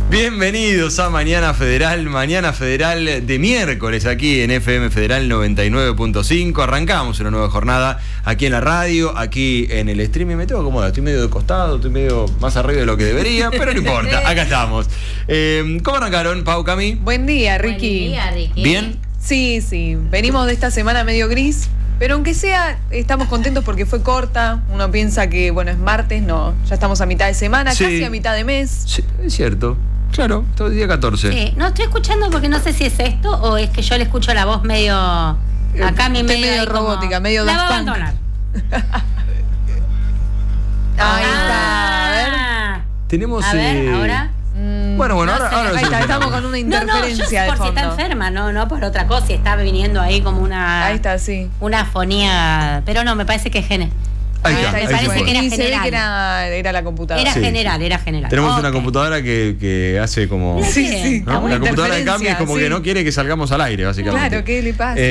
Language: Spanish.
Bienvenidos a Mañana Federal de miércoles aquí en FM Federal 99.5. Arrancamos una nueva jornada aquí en la radio, aquí en el streaming. Me tengo acomodado, estoy medio de costado, estoy medio más arriba de lo que debería, pero no importa, acá estamos. ¿Cómo arrancaron, Pau, Cami? Buen día, Ricky. Buen día, Ricky. ¿Bien? Sí, venimos de esta semana medio gris, pero aunque sea, estamos contentos porque fue corta. Uno piensa que, bueno, es martes, no, ya estamos a mitad de semana, Sí. casi a mitad de mes. Sí, es cierto. Claro, todo el día 14. Sí, no estoy escuchando porque no sé si es esto o es que yo le escucho la voz medio. Acá mi Usted medio. medio ahí como, robótica, medio la va a Daft Punk. abandonar. Ahí está, a ver. Tenemos. A ver, ahora. Bueno, No ahora sé. ahora Ahí sí está, lo estamos tenemos. con una No, interferencia yo de por si está fondo. enferma, no por otra cosa, y está viniendo ahí como una. Ahí está, sí. Una afonía. Pero no, me parece que es Ahí está, me ahí parece se fue. que era Y se ve general. que era la computadora. Era Sí. general. Tenemos Ok. una computadora que hace como. Sí, Sí, ¿no? como La computadora de interferencia, cambio es como sí. que no quiere que salgamos al aire, básicamente. Claro, ¿qué le pasa?